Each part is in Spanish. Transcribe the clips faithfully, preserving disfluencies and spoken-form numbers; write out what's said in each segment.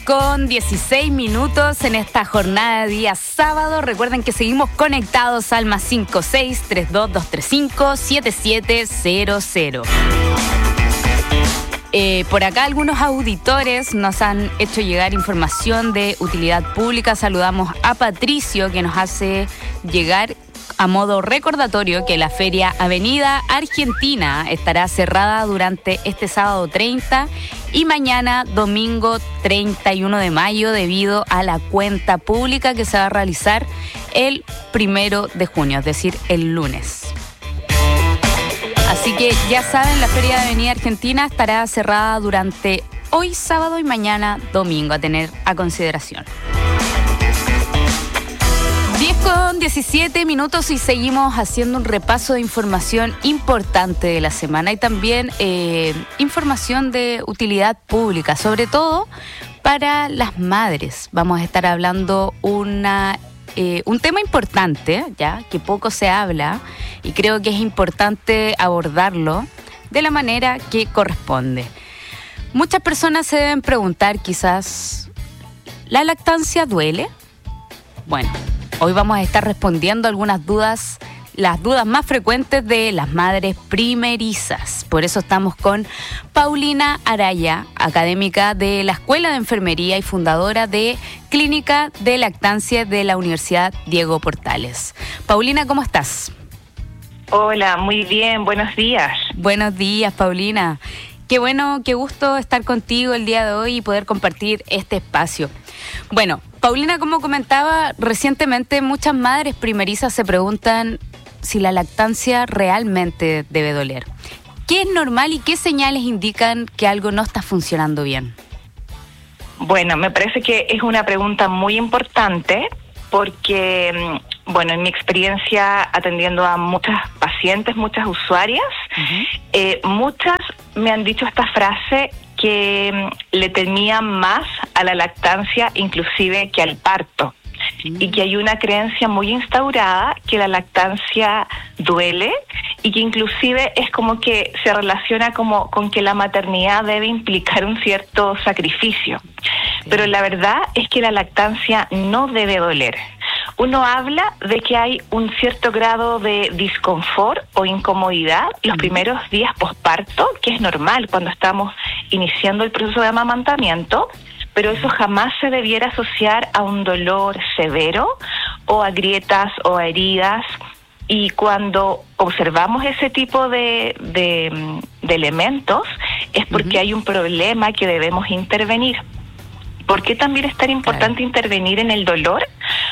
con dieciséis minutos en esta jornada de día sábado. Recuerden que seguimos conectados al más cinco seis tres dos dos tres cinco siete siete cero cero. Eh, por acá algunos auditores nos han hecho llegar información de utilidad pública. Saludamos a Patricio, que nos hace llegar a modo recordatorio que la Feria Avenida Argentina estará cerrada durante este sábado treinta y mañana domingo treinta y uno de mayo debido a la cuenta pública que se va a realizar el primero de junio, es decir, el lunes. Así que ya saben, la Feria de Avenida Argentina estará cerrada durante hoy sábado y mañana domingo, a tener a consideración. diez con diecisiete minutos y seguimos haciendo un repaso de información importante de la semana y también eh, información de utilidad pública, sobre todo para las madres. Vamos a estar hablando una Eh, un tema importante, ya que poco se habla, y creo que es importante abordarlo de la manera que corresponde. Muchas personas se deben preguntar quizás, ¿la lactancia duele? Bueno, hoy vamos a estar respondiendo algunas dudas, las dudas más frecuentes de las madres primerizas. Por eso estamos con Paulina Araya, académica de la Escuela de Enfermería y fundadora de Clínica de Lactancia de la Universidad Diego Portales. Paulina, ¿cómo estás? Hola, muy bien, buenos días. Buenos días, Paulina. Qué bueno, qué gusto estar contigo el día de hoy y poder compartir este espacio. Bueno, Paulina, como comentaba, recientemente muchas madres primerizas se preguntan si la lactancia realmente debe doler. ¿Qué es normal y qué señales indican que algo no está funcionando bien? Bueno, me parece que es una pregunta muy importante porque, bueno, en mi experiencia atendiendo a muchas pacientes, muchas usuarias, uh-huh. eh, muchas me han dicho esta frase que le temían más a la lactancia inclusive que al parto. Y que hay una creencia muy instaurada que la lactancia duele y que inclusive es como que se relaciona como con que la maternidad debe implicar un cierto sacrificio. Pero la verdad es que la lactancia no debe doler. Uno habla de que hay un cierto grado de disconfort o incomodidad los primeros días posparto, que es normal cuando estamos iniciando el proceso de amamantamiento, pero eso jamás se debiera asociar a un dolor severo o a grietas o a heridas. Y cuando observamos ese tipo de, de, de elementos es porque uh-huh. hay un problema que debemos intervenir. ¿Por qué también es tan importante claro. intervenir en el dolor?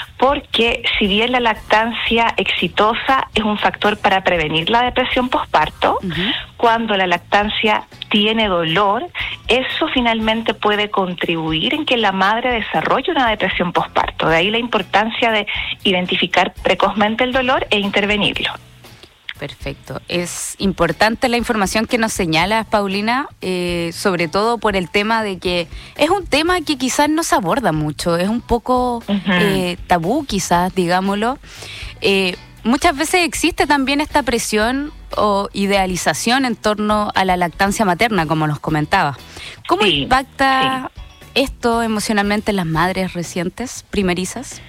Porque si bien la lactancia exitosa es un factor para prevenir la depresión posparto, uh-huh. cuando la lactancia tiene dolor, eso finalmente puede contribuir en que la madre desarrolle una depresión posparto. De ahí la importancia de identificar precozmente el dolor e intervenirlo. Perfecto. Es importante la información que nos señala Paulina, eh, sobre todo por el tema de que es un tema que quizás no se aborda mucho, es un poco uh-huh. eh, tabú quizás, digámoslo. Eh, muchas veces existe también esta presión o idealización en torno a la lactancia materna, como nos comentaba. ¿Cómo sí, impacta sí. esto emocionalmente en las madres recientes, primerizas?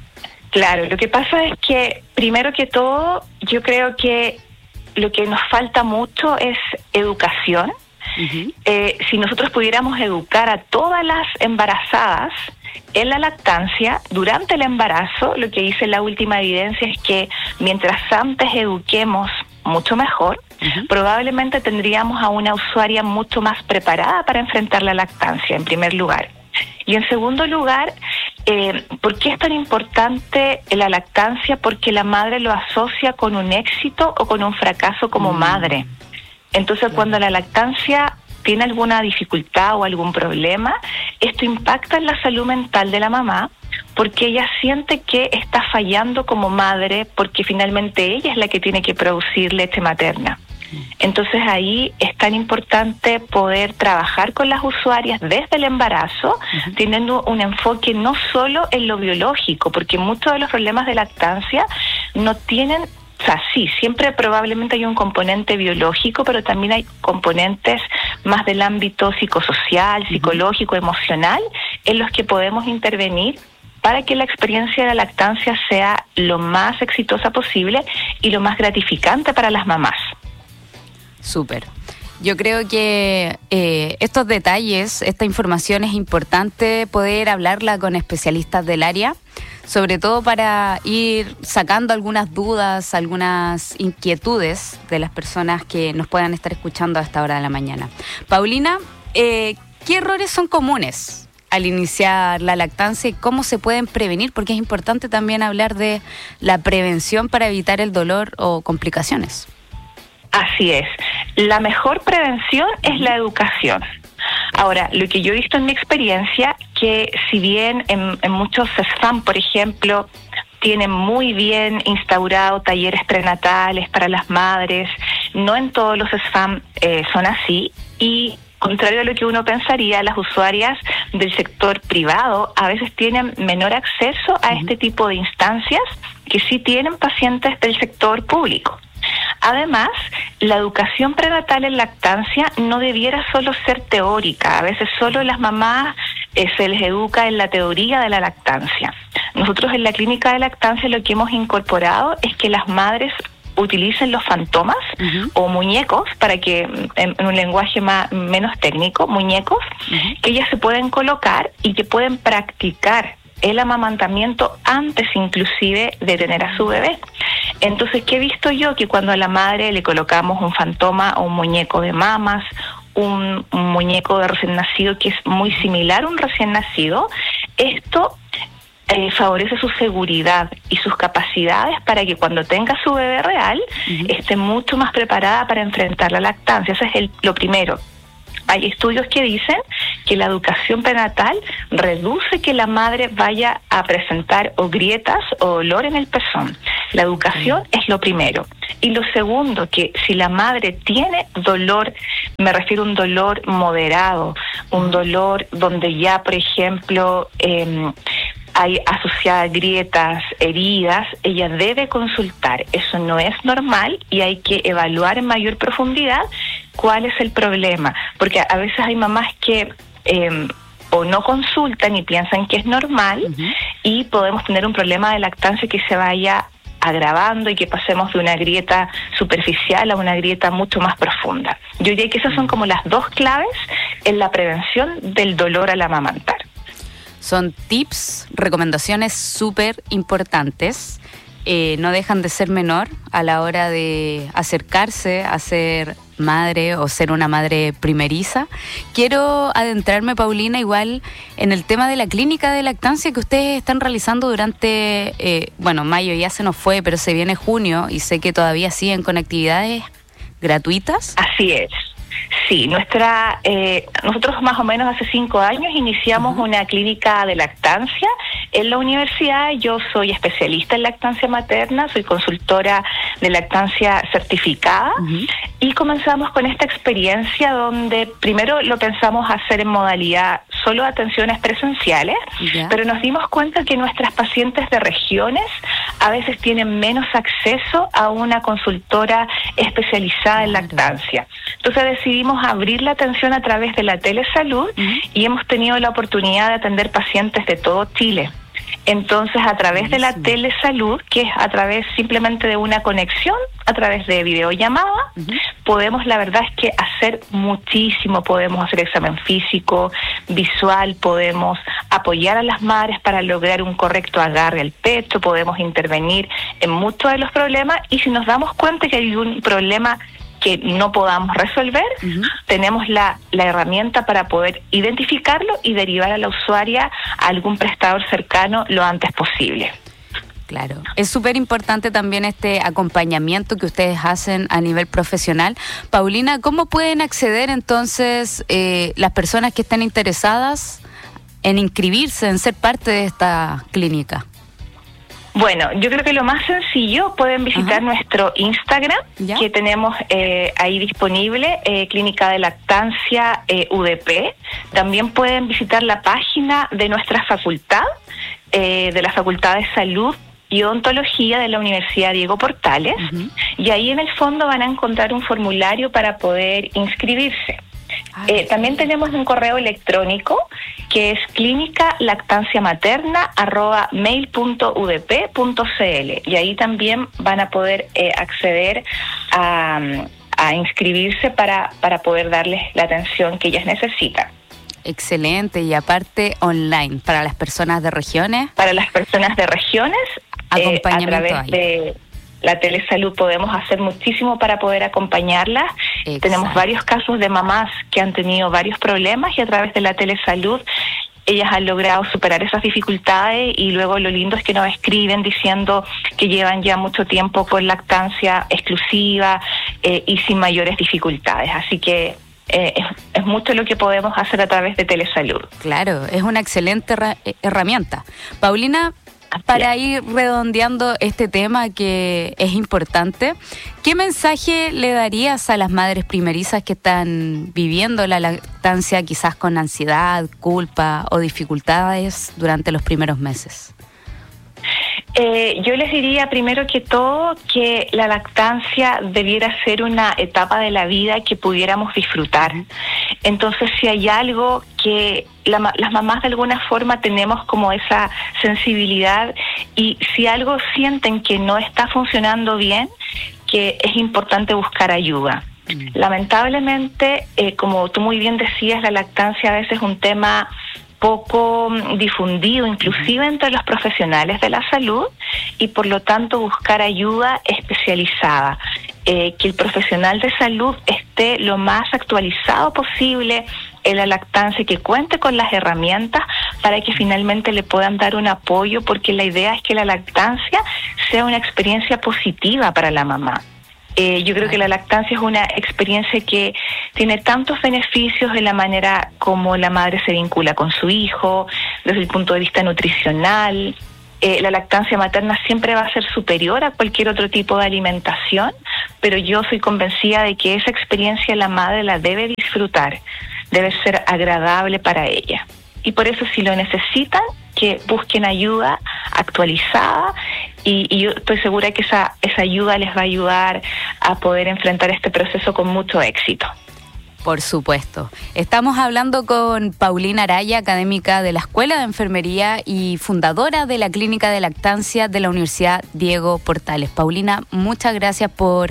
Claro, lo que pasa es que, primero que todo, yo creo que lo que nos falta mucho es educación. Uh-huh. Eh, si nosotros pudiéramos educar a todas las embarazadas en la lactancia, durante el embarazo, lo que dice la última evidencia es que mientras antes eduquemos mucho mejor, uh-huh. probablemente tendríamos a una usuaria mucho más preparada para enfrentar la lactancia, en primer lugar. Y en segundo lugar, eh, ¿por qué es tan importante la lactancia? Porque la madre lo asocia con un éxito o con un fracaso como mm. madre. Entonces, claro. cuando la lactancia tiene alguna dificultad o algún problema, esto impacta en la salud mental de la mamá, porque ella siente que está fallando como madre, porque finalmente ella es la que tiene que producir leche materna. Entonces ahí es tan importante poder trabajar con las usuarias desde el embarazo, uh-huh. teniendo un enfoque no solo en lo biológico, porque muchos de los problemas de lactancia no tienen, o sea, sí, siempre probablemente hay un componente biológico, pero también hay componentes más del ámbito psicosocial, psicológico, uh-huh. emocional, en los que podemos intervenir para que la experiencia de la lactancia sea lo más exitosa posible y lo más gratificante para las mamás. Súper. Yo creo que eh, estos detalles, esta información es importante poder hablarla con especialistas del área, sobre todo para ir sacando algunas dudas, algunas inquietudes de las personas que nos puedan estar escuchando a esta hora de la mañana. Paulina, eh, ¿qué errores son comunes al iniciar la lactancia y cómo se pueden prevenir? Porque es importante también hablar de la prevención para evitar el dolor o complicaciones. Así es. La mejor prevención es la educación. Ahora, lo que yo he visto en mi experiencia, que si bien en, en muchos C E S F A M, por ejemplo, tienen muy bien instaurado talleres prenatales para las madres, no en todos los C E S F A M eh, son así, y contrario a lo que uno pensaría, las usuarias del sector privado a veces tienen menor acceso a este tipo de instancias que sí tienen pacientes del sector público. Además, la educación prenatal en lactancia no debiera solo ser teórica. A veces solo las mamás eh, se les educa en la teoría de la lactancia. Nosotros en la clínica de lactancia lo que hemos incorporado es que las madres utilicen los fantomas uh-huh. o muñecos, para que en, en un lenguaje más, menos técnico, muñecos, uh-huh. que ellas se pueden colocar y que pueden practicar el amamantamiento antes inclusive de tener a su bebé. Entonces, ¿qué he visto yo? Que cuando a la madre le colocamos un fantoma o un muñeco de mamas, un, un muñeco de recién nacido que es muy similar a un recién nacido, esto eh, favorece su seguridad y sus capacidades para que cuando tenga su bebé real uh-huh. esté mucho más preparada para enfrentar la lactancia. Eso es el, lo primero. Hay estudios que dicen que la educación prenatal reduce que la madre vaya a presentar o grietas o dolor en el pezón. La educación es lo primero. Y lo segundo, que si la madre tiene dolor, me refiero a un dolor moderado, un dolor donde ya, por ejemplo, eh, hay asociadas grietas, heridas, ella debe consultar. Eso no es normal y hay que evaluar en mayor profundidad cuál es el problema, porque a veces hay mamás que eh, o no consultan y piensan que es normal uh-huh. y podemos tener un problema de lactancia que se vaya agravando y que pasemos de una grieta superficial a una grieta mucho más profunda. Yo diría que esas son como las dos claves en la prevención del dolor al amamantar. Son tips, recomendaciones súper importantes. Eh, no dejan de ser menor a la hora de acercarse a ser madre o ser una madre primeriza. Quiero adentrarme, Paulina, igual en el tema de la clínica de lactancia que ustedes están realizando durante, eh, bueno, mayo ya se nos fue, pero se viene junio y sé que todavía siguen con actividades gratuitas. Así es. Sí, nuestra eh, nosotros más o menos hace cinco años iniciamos uh-huh. una clínica de lactancia en la universidad. Yo soy especialista en lactancia materna, soy consultora de lactancia certificada uh-huh. y comenzamos con esta experiencia donde primero lo pensamos hacer en modalidad solo atenciones presenciales, yeah. pero nos dimos cuenta que nuestras pacientes de regiones a veces tienen menos acceso a una consultora especializada claro. en lactancia. Entonces decidimos abrir la atención a través de la telesalud uh-huh. y hemos tenido la oportunidad de atender pacientes de todo Chile. Entonces, a través Buenísimo. de la telesalud, que es a través simplemente de una conexión, a través de videollamada, uh-huh. podemos, la verdad es que hacer muchísimo. Podemos hacer examen físico, visual, podemos apoyar a las madres para lograr un correcto agarre al pecho, podemos intervenir en muchos de los problemas y si nos damos cuenta que hay un problema que no podamos resolver, uh-huh. tenemos la, la herramienta para poder identificarlo y derivar a la usuaria a algún prestador cercano lo antes posible. Claro, es súper importante también este acompañamiento que ustedes hacen a nivel profesional. Paulina, ¿cómo pueden acceder entonces eh, las personas que estén interesadas en inscribirse, en ser parte de esta clínica? Bueno, yo creo que lo más sencillo, pueden visitar Ajá. nuestro Instagram, ¿Ya? que tenemos eh, ahí disponible, eh, Clínica de Lactancia eh, U D P. También pueden visitar la página de nuestra facultad, eh, de la Facultad de Salud y Odontología de la Universidad Diego Portales, uh-huh. y ahí en el fondo van a encontrar un formulario para poder inscribirse. Eh, también tenemos un correo electrónico que es clínica lactancia materna arroba mail punto u d p punto c l, y ahí también van a poder eh, acceder a, a inscribirse para, para poder darles la atención que ellas necesitan. Excelente, y aparte online, para las personas de regiones. Para las personas de regiones, acompañamiento eh, a través ahí. de la telesalud podemos hacer muchísimo para poder acompañarlas. Exacto. Tenemos varios casos de mamás que han tenido varios problemas y a través de la telesalud ellas han logrado superar esas dificultades, y luego lo lindo es que nos escriben diciendo que llevan ya mucho tiempo con lactancia exclusiva eh, y sin mayores dificultades. Así que eh, es, es mucho lo que podemos hacer a través de telesalud. Claro, es una excelente herra- herramienta. Paulina, para ir redondeando este tema que es importante, ¿qué mensaje le darías a las madres primerizas que están viviendo la lactancia quizás con ansiedad, culpa o dificultades durante los primeros meses? Eh, yo les diría primero que todo que la lactancia debiera ser una etapa de la vida que pudiéramos disfrutar. Entonces, si hay algo que la, las mamás de alguna forma tenemos como esa sensibilidad, y si algo sienten que no está funcionando bien, que es importante buscar ayuda. Mm. Lamentablemente, eh, como tú muy bien decías, la lactancia a veces es un tema poco difundido, inclusive entre los profesionales de la salud, y por lo tanto buscar ayuda especializada, eh, que el profesional de salud esté lo más actualizado posible en la lactancia, que cuente con las herramientas para que finalmente le puedan dar un apoyo, porque la idea es que la lactancia sea una experiencia positiva para la mamá. Eh, yo creo que la lactancia es una experiencia que tiene tantos beneficios en la manera como la madre se vincula con su hijo, desde el punto de vista nutricional. Eh, la lactancia materna siempre va a ser superior a cualquier otro tipo de alimentación, pero yo soy convencida de que esa experiencia la madre la debe disfrutar, debe ser agradable para ella. Y por eso, si lo necesitan, que busquen ayuda actualizada, y, y yo estoy segura que esa, esa ayuda les va a ayudar a poder enfrentar este proceso con mucho éxito. Por supuesto. Estamos hablando con Paulina Araya, académica de la Escuela de Enfermería y fundadora de la Clínica de Lactancia de la Universidad Diego Portales. Paulina, muchas gracias por